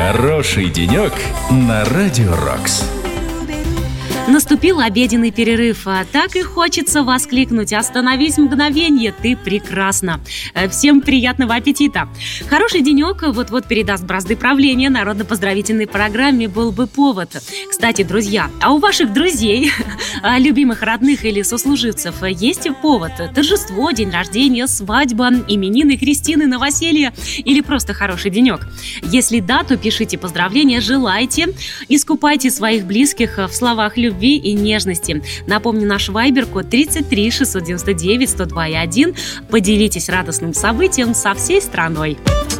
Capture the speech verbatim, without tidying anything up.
Хороший денек на Радио Рокс. Наступил обеденный перерыв, а так и хочется воскликнуть: остановись мгновенье, ты прекрасна. Всем приятного аппетита. Хороший денек вот-вот передаст бразды правления народно-поздравительной программе «Был бы повод». Кстати, друзья, а у ваших друзей, любимых, родных или сослуживцев есть повод? Торжество, день рождения, свадьба, именины, крестины, новоселье или просто хороший денек? Если да, то пишите поздравления, желайте, искупайте своих близких в словах любви и нежности. Напомню, наш вайбер код тридцать три шестьсот девяносто девять сто два и один. Поделитесь радостным событием со всей страной.